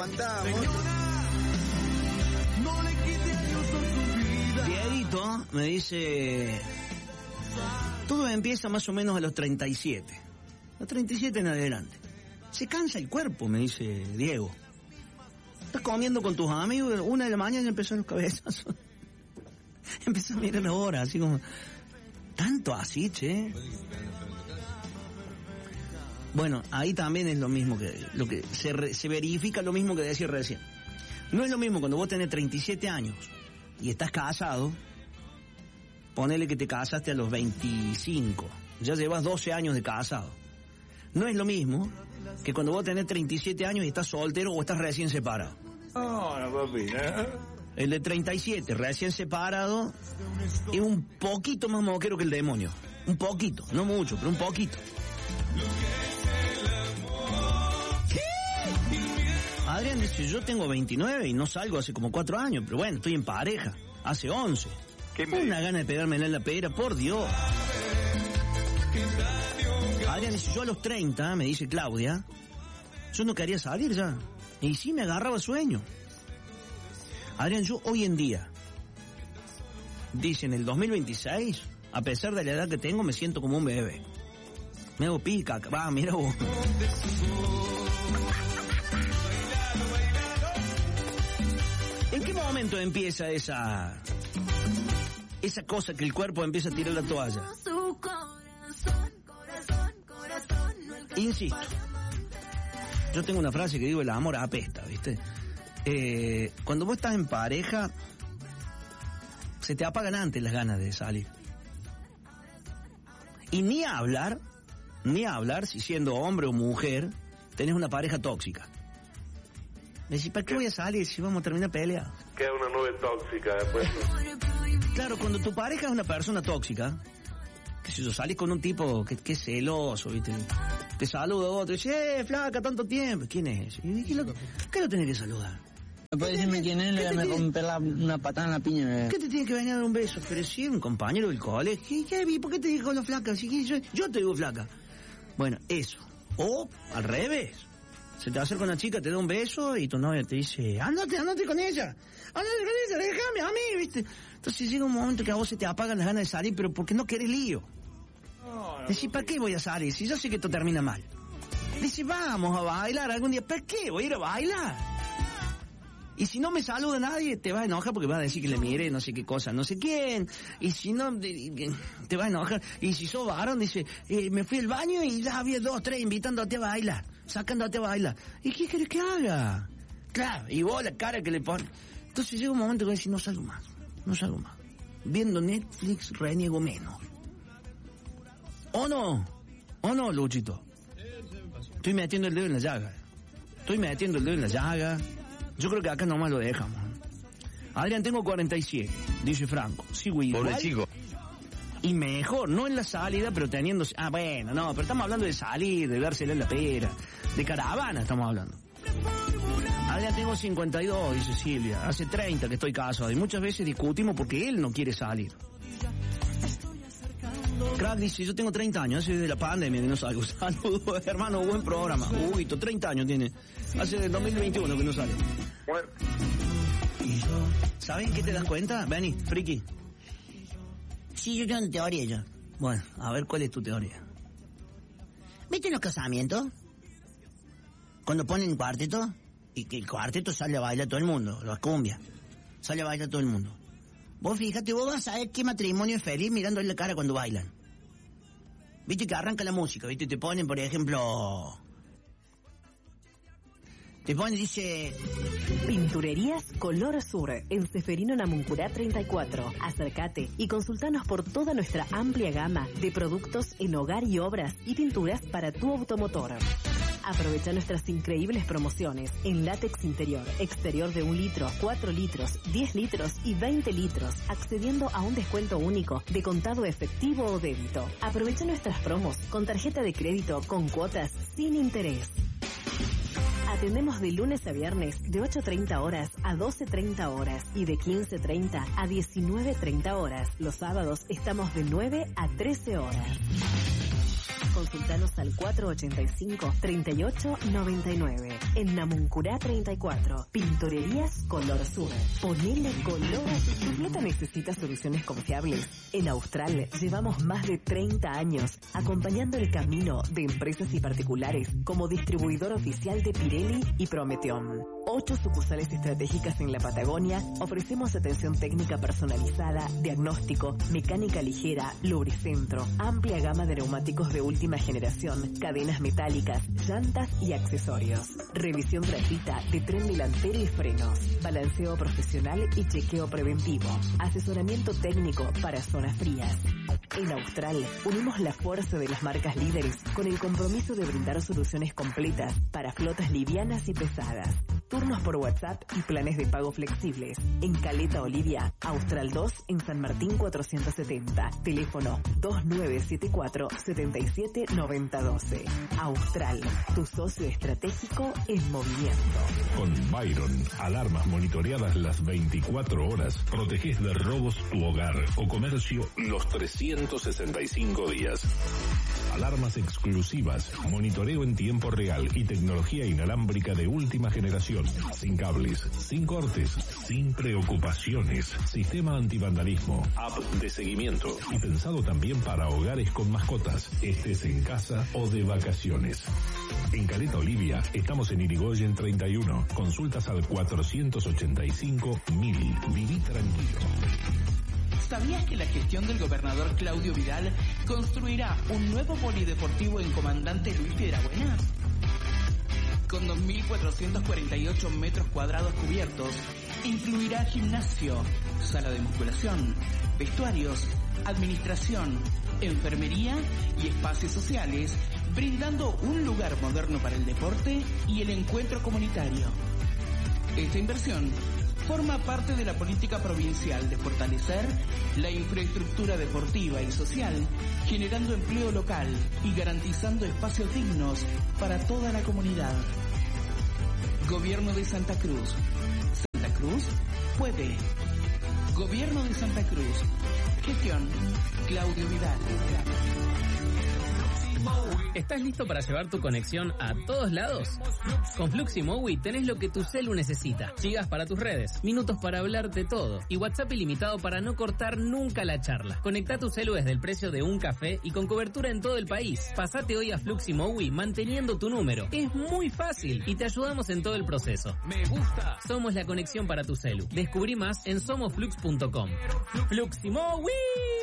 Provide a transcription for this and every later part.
aguantamos. Dieguito me dice, todo empieza más o menos a los 37. A los 37 en adelante. Se cansa el cuerpo, me dice Diego. Estás comiendo con tus amigos, 1 de la mañana empezó los cabezazos. Empezó a mirar la hora, así como... Tanto así, che. Bueno, ahí también es lo mismo que... Lo que se verifica lo mismo que decía recién. No es lo mismo cuando vos tenés 37 años y estás casado. Ponele que te casaste a los 25. Ya llevas 12 años de casado. No es lo mismo que cuando vos tenés 37 años y estás soltero o estás recién separado. No, papi, ¿no? El de 37, recién separado, es un poquito más moquero que el demonio. Un poquito, no mucho, pero un poquito. ¿Qué? Adrián dice, yo tengo 29 y no salgo hace como 4 años, pero bueno, estoy en pareja, hace 11. Una gana de pegármela en la pera, por Dios. Adrián dice, yo a los 30, me dice Claudia, yo no quería salir ya. Y sí me agarraba sueño. Adrián, yo hoy en día, dice en el 2026, a pesar de la edad que tengo, me siento como un bebé. Me hago pica, va, mira vos. ¿En qué momento empieza esa cosa que el cuerpo empieza a tirar la toalla? Insisto, yo tengo una frase que digo, el amor apesta, ¿viste? Cuando vos estás en pareja, se te apagan antes las ganas de salir. Y ni hablar si siendo hombre o mujer tenés una pareja tóxica. Decís, ¿para qué voy a salir si vamos a terminar peleados? Queda una nube tóxica después. Claro, cuando tu pareja es una persona tóxica, que si yo salís con un tipo que es celoso, ¿viste? Te saluda a otro y dice, flaca, tanto tiempo. ¿Quién es ese? ¿Qué lo tenés que saludar? ¿Me puede decirme quién es? Le voy a romper una patada en la piña. ¿Qué te tiene que venir a dar un beso? Pero sí, un compañero del colegio. ¿Qué? ¿Por qué te dijo la flaca? Yo te digo flaca. Bueno, eso. O al revés. Se te acerca una chica, te da un beso y tu novia te dice, ándate con ella. Déjame a mí, ¿viste? Entonces llega un momento que a vos se te apagan las ganas de salir, pero porque no querés lío. Decís, ¿para qué voy a salir? Si yo sé que esto termina mal. Dice, vamos a bailar algún día. ¿Para qué voy a ir a bailar? Y si no me saluda nadie, te vas a enojar porque vas a decir que le mire no sé qué cosa, no sé quién. Y si no, te vas a enojar. Y si sos varón, dice, me fui al baño y ya había 2, 3 invitándote a bailar, sacándote a bailar. ¿Y qué querés que haga? Claro, y vos la cara que le pones. Entonces llega un momento que decís, no salgo más. Viendo Netflix reniego menos. ¿O no, Luchito? Estoy metiendo el dedo en la llaga. Yo creo que acá nomás lo dejamos. Adrián, tengo 47, dice Franco. Sigo igual. Pobre chico. Y mejor, no en la salida, pero teniendo... Ah, bueno, no, pero estamos hablando de salir, de dársela en la pera. De caravana estamos hablando. Adrián, tengo 52, dice Silvia. Hace 30 que estoy casado y muchas veces discutimos porque él no quiere salir. Crack dice, yo tengo 30 años, hace desde la pandemia que no salgo. Saludos, hermano, buen programa. Huguito, 30 años tiene. Hace del 2021 que no sale. Bueno. ¿Saben qué te das cuenta? Benny, friki. Sí, yo tengo una teoría ya. Bueno, a ver cuál es tu teoría. ¿Viste en los casamientos? Cuando ponen cuarteto, y que el cuarteto sale a bailar todo el mundo, las cumbias. Sale a bailar todo el mundo. Vos fíjate, vos vas a ver qué matrimonio es feliz mirándole la cara cuando bailan. Viste que arranca la música, viste, te ponen, por ejemplo... Te ponen, dice... Pinturerías Color Sur, en Ceferino Namuncurá 34. Acércate y consultanos por toda nuestra amplia gama de productos en hogar y obras y pinturas para tu automotor. Aprovecha nuestras increíbles promociones en látex interior, exterior de 1 litro, 4 litros, 10 litros y 20 litros, accediendo a un descuento único de contado efectivo o débito. Aprovecha nuestras promos con tarjeta de crédito con cuotas sin interés. Atendemos de lunes a viernes de 8:30 horas a 12:30 horas y de 15:30 a 19:30 horas. Los sábados estamos de 9 a 13 horas. Consultanos al 485-3899. En Namuncurá 34. Pintorerías Color Sur. Ponele color a tu flota. ¿Necesita soluciones confiables? En Austral llevamos más de 30 años acompañando el camino de empresas y particulares como distribuidor oficial de Pirelli y Prometeon. 8 sucursales estratégicas en la Patagonia. Ofrecemos atención técnica personalizada, diagnóstico, mecánica ligera, lubricentro, amplia gama de neumáticos de última generación, cadenas metálicas, llantas y accesorios. Revisión gratuita de tren delantero y frenos, balanceo profesional y chequeo preventivo, asesoramiento técnico para zonas frías. En Austral, unimos la fuerza de las marcas líderes con el compromiso de brindar soluciones completas para flotas livianas y pesadas. Turnos por WhatsApp y planes de pago flexibles. En Caleta Olivia, Austral 2 en San Martín 470. Teléfono 2974-779012. Austral, tu socio estratégico en movimiento. Con Byron, alarmas monitoreadas las 24 horas. Protegés de robos tu hogar o comercio los 365 días. Alarmas exclusivas, monitoreo en tiempo real y tecnología inalámbrica de última generación. Sin cables, sin cortes, sin preocupaciones. Sistema antivandalismo, app de seguimiento y pensado también para hogares con mascotas, estés en casa o de vacaciones. En Caleta Olivia estamos en Irigoyen 31. Consultas al 485.000. Viví tranquilo. ¿Sabías que la gestión del gobernador Claudio Vidal construirá un nuevo polideportivo en Comandante Luis Piedrabuena? Con 2.448 metros cuadrados cubiertos, incluirá gimnasio, sala de musculación, vestuarios, administración, enfermería y espacios sociales, brindando un lugar moderno para el deporte y el encuentro comunitario. Esta inversión forma parte de la política provincial de fortalecer la infraestructura deportiva y social, generando empleo local y garantizando espacios dignos para toda la comunidad. Gobierno de Santa Cruz. Santa Cruz puede. Gobierno de Santa Cruz. Gestión Claudio Vidal. ¿Estás listo para llevar tu conexión a todos lados? Con Fluximowi tenés lo que tu celu necesita. Gigas para tus redes, minutos para hablar de todo y WhatsApp ilimitado para no cortar nunca la charla. Conectá tu celu desde el precio de un café y con cobertura en todo el país. Pasate hoy a Fluximowi manteniendo tu número. Es muy fácil y te ayudamos en todo el proceso. Me gusta. Somos la conexión para tu celu. Descubrí más en somosflux.com. Fluximowi.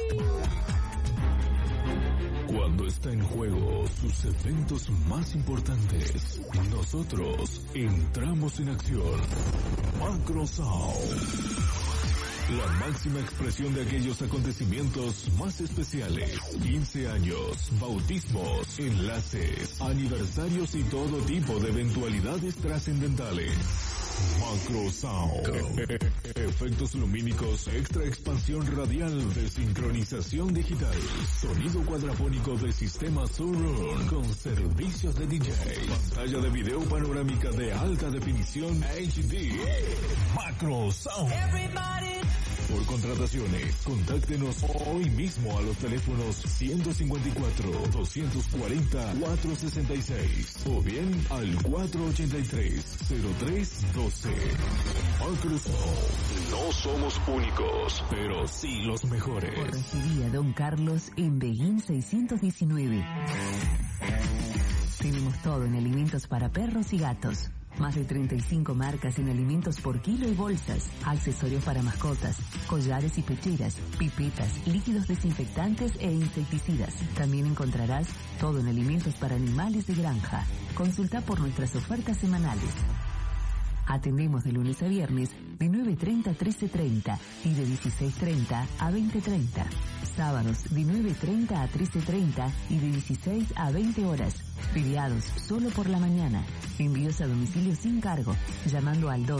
Cuando está en juego sus eventos más importantes, nosotros entramos en acción. Macro Sound. La máxima expresión de aquellos acontecimientos más especiales. 15 años, bautismos, enlaces, aniversarios y todo tipo de eventualidades trascendentales. Macro Sound. Efectos lumínicos, extra expansión radial de sincronización digital. Sonido cuadrafónico de sistema Surround con servicios de DJ. Pantalla de video panorámica de alta definición HD. Macro Sound. Por contrataciones, contáctenos hoy mismo a los teléfonos 154-240-466 o bien al 483-0312. Macrosoft. No somos únicos, pero sí los mejores. Forrajería Don Carlos en Beguín 619. Tenemos todo en alimentos para perros y gatos. Más de 35 marcas en alimentos por kilo y bolsas, accesorios para mascotas, collares y pecheras, pipetas, líquidos desinfectantes e insecticidas. También encontrarás todo en alimentos para animales de granja. Consulta por nuestras ofertas semanales. Atendemos de lunes a viernes de 9:30 a 13:30 y de 16:30 a 20:30. Sábados de 9:30 a 13:30 y de 16 a 20 horas. Feriados solo por la mañana. Envíos a domicilio sin cargo, llamando al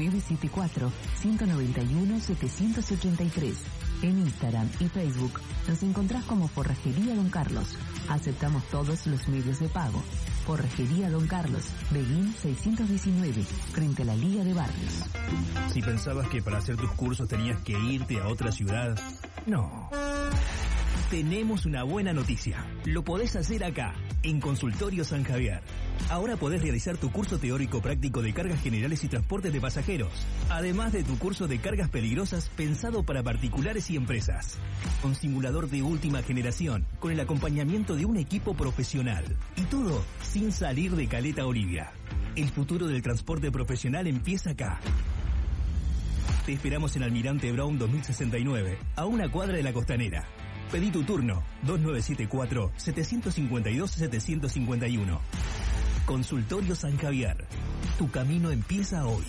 2974-191-783. En Instagram y Facebook nos encontrás como Forrajería Don Carlos. Aceptamos todos los medios de pago. Forrajería Don Carlos, Beguín 619, frente a la Liga de Barrios. Si pensabas que para hacer tus cursos tenías que irte a otra ciudad, no. Tenemos una buena noticia. Lo podés hacer acá, en Consultorio San Javier. Ahora podés realizar tu curso teórico práctico de cargas generales y transportes de pasajeros, además de tu curso de cargas peligrosas pensado para particulares y empresas. Con simulador de última generación, con el acompañamiento de un equipo profesional. Y todo sin salir de Caleta Olivia. El futuro del transporte profesional empieza acá. Te esperamos en Almirante Brown 2069, a una cuadra de la Costanera. Pedí tu turno, 2974-752-751. Consultorio San Javier. Tu camino empieza hoy.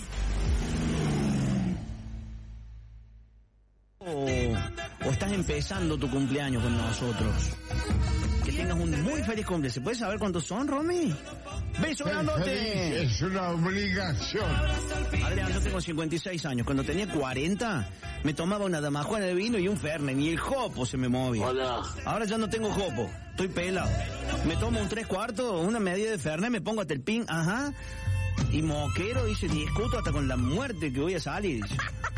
O estás empezando tu cumpleaños con nosotros. Que tengas un muy feliz cumpleaños. ¿Se puede saber cuántos son, Romy? ¡Beso grandote! Es una obligación. Adrián, yo tengo 56 años. Cuando tenía 40, me tomaba una damajuana de vino y un Fernet. Y el jopo se me movía. Hola. Ahora ya no tengo jopo. Estoy pelado. Me tomo un 3/4, una media de Fernet, me pongo hasta el pin, ajá. Y moquero, y se discuto hasta con la muerte que voy a salir.